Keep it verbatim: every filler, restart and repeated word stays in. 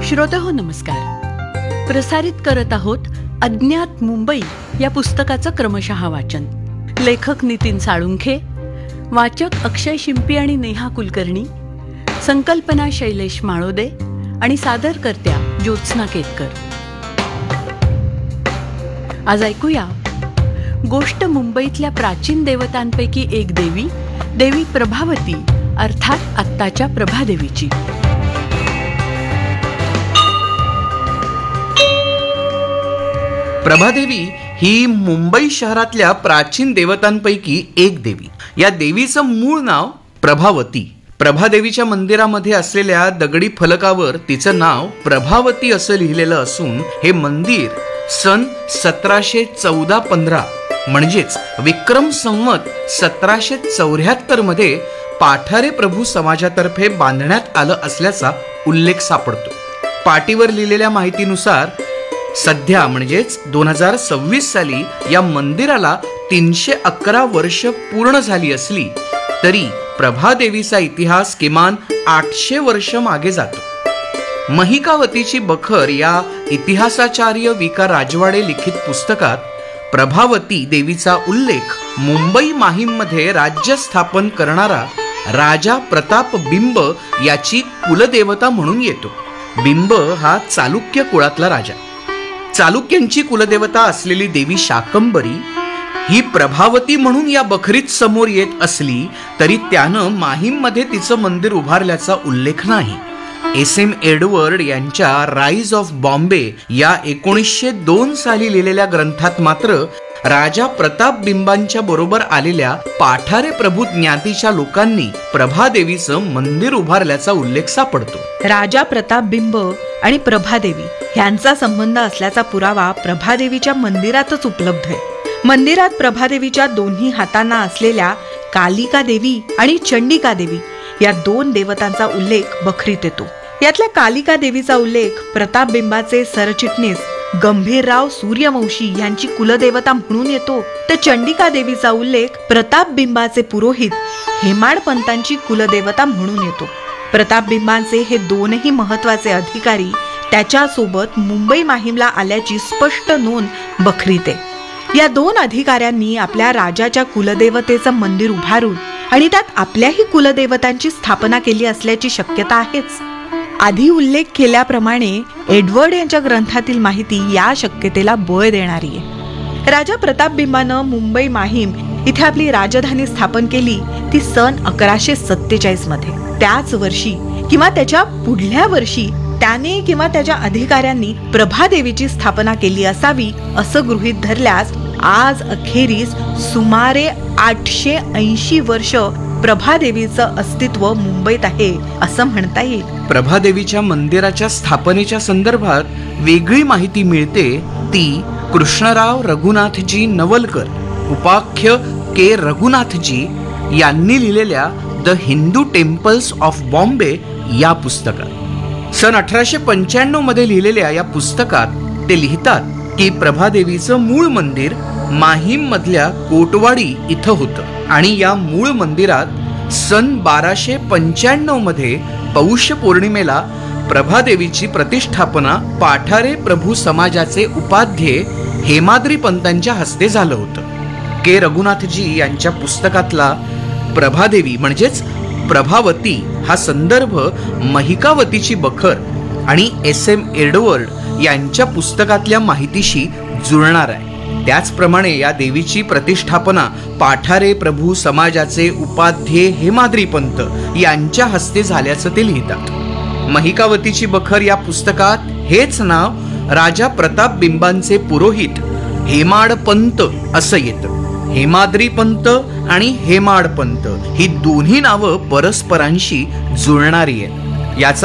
श्रोतेहो नमस्कार. प्रसारित करत आहोत अज्ञात मुंबई या पुस्तकाचं क्रमशः वाचन. लेखक नितीन साळुंखे, वाचक अक्षय शिंपी आणि नेहा कुलकर्णी, संकल्पना शैलेश माळोदे आणि सादरकर्त्या ज्योत्स्ना केतकर. आज ऐकूया गोष्ट मुंबईतल्या प्राचीन देवतांपैकी एक देवी, देवी प्रभावती अर्थात आत्ताच्या प्रभादेवीची. प्रभादेवी ही मुंबई शहरातल्या प्राचीन देवतांपैकी एक देवी. या देवीचं मूळ नाव प्रभावती. प्रभादेवीच्या मंदिरामध्ये असलेल्या दगडी फलकावर तिचं नाव प्रभावती असं लिहिलेलं असून हे मंदिर सन सतराशे चौदा पंधरा म्हणजेच विक्रम संवत सतराशे चौऱ्याहत्तर मध्ये पाठारे प्रभू समाजातर्फे बांधण्यात आलं असल्याचा उल्लेख सापडतो. पाटीवर लिहिलेल्या माहितीनुसार सध्या म्हणजेच दोन हजार सव्वीस साली या मंदिराला तीनशे अकरा वर्ष पूर्ण झाली असली तरी प्रभादेवीचा इतिहास किमान आठशे वर्ष मागे जातो. महिकावतीची बखर या इतिहासाचार्य विका राजवाडे लिखित पुस्तकात प्रभावती देवीचा उल्लेख मुंबई माहीममध्ये राज्य स्थापन करणारा राजा प्रताप बिंब याची कुलदेवता म्हणून येतो. बिंब हा चालुक्य कुळातला राजा. चालुक्यांची कुलदेवता असलेली देवी शाकंभरी ही प्रभावती म्हणून या बखरीत समोर येत असली तरी त्यानं माहीममध्ये तिचं मंदिर उभारल्याचा उल्लेख नाही. एस एम एडवर्ड यांच्या राईज ऑफ बॉम्बे या एकोणीसशे दोन साली लिहिलेल्या ग्रंथात मात्र राजा प्रताप बिंबांच्या बरोबर आलेल्या पाठारे प्रभू ज्ञातीच्या लोकांनी प्रभादेवीचं मंदिर उभारल्याचा उल्लेख सापडतो. राजा प्रताप बिंब आणि प्रभादेवी यांचा संबंध असल्याचा पुरावा प्रभादेवीच्या मंदिरातच उपलब्ध आहे. मंदिरात प्रभादेवीच्या दोन्ही हातांना असलेल्या कालिका देवी आणि चंडिका देवी या दोन देवतांचा उल्लेख बखरीत येतो. यातल्या कालिका देवीचा उल्लेख प्रताप बिंबाचे सरचिटणीस गंभीरराव सूर्यवंशी यांची कुलदेवता म्हणून येतो, तर चंडिका देवीचा उल्लेख प्रताप बिंबाचे पुरोहित हेमाड पंतांची कुलदेवता म्हणून येतो. प्रताप बिंबांचे हे दोनही महत्वाचे अधिकारी त्याच्यासोबत मुंबई माहीमला आल्याची स्पष्ट नोंद बखरीत आहे. या दोन अधिकाऱ्यांनी आपल्या राजाच्या कुलदेवतेचं मंदिर उभारून आणि त्यात आपल्याही कुलदेवतांची स्थापना केली असल्याची शक्यता आहेच. आधी उल्लेख केल्याप्रमाणे एडवर्ड यांच्या ग्रंथातील माहिती या शक्यतेला बळ देणारी आहे. राजा प्रताप बिंबानं मुंबई माहीम इथे आपली राजधानी स्थापन केली ती सन अकराशे सत्तेचाळीस मध्ये. त्याच वर्षी किंवा त्याच्या पुढल्या वर्षी त्याने किंवा त्याच्या अधिकाऱ्यांनी प्रभादेवीची स्थापना केली असावी असं गृहीत धरल्यास आज अखेरीस सुमारे आठशे ऐंशी वर्ष प्रभादेवीचं अस्तित्व मुंबईत आहे असं म्हणता येईल. प्रभादेवीच्या मंदिराच्या स्थापनेच्या संदर्भात वेगळी माहिती मिळते ती कृष्णराव रघुनाथजी नवलकर उपाख्य के रघुनाथजी यांनी लिहिलेल्या the Hindu temples of Bombay या पुस्तकात. सन अठराशे पंच्याण्णव मध्ये लिहिलेल्या या पुस्तकात ते लिहितात की प्रभादेवीचं मूळ मंदिर माहीम मधल्या कोटवाडी इथं होतं आणि या मूळ मंदिरात सन बाराशे पंच्याण्णव मध्ये पौष पौर्णिमेला प्रभादेवीची प्रतिष्ठापना पाठारे प्रभू समाजाचे उपाध्ये हेमाद्री पंतांच्या हस्ते झालं होतं. के रघुनाथजी यांच्या पुस्तकातला प्रभादेवी म्हणजेच प्रभावती हा संदर्भ महिकावतीची बखर आणि एस एम एडवर्ड यांच्या पुस्तकातल्या माहितीशी जुळणार आहे. त्याचप्रमाणे या देवीची प्रतिष्ठापना पाठारे प्रभू समाजाचे उपाध्ये हेमाद्री पंत यांच्या हस्ते झाल्याचं ते लिहितात. महिकावतीची बखर या पुस्तकात हेच नाव राजा प्रताप बिंबांचे पुरोहित हेमाड पंत असं येतं. हेमाद्री पंत आणि हेमाड पंत ही दोन्ही नावं परस्परांशी जुळणारी आहेत. याचा